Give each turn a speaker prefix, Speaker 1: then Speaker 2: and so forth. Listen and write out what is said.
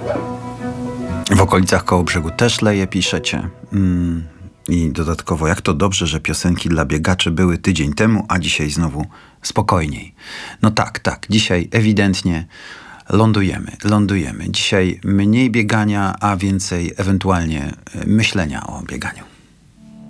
Speaker 1: W okolicach Kołobrzegu też leje, piszecie. I dodatkowo, jak to dobrze, że piosenki dla biegaczy były tydzień temu, a dzisiaj znowu spokojniej. No tak, dzisiaj ewidentnie lądujemy. Dzisiaj mniej biegania, a więcej ewentualnie myślenia o bieganiu.